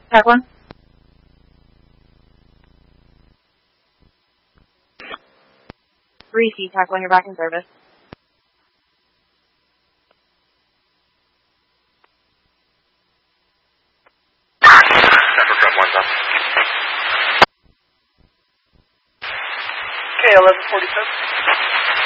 Tech 1. Reese, Tech 1, you're back in service. Okay, 1147.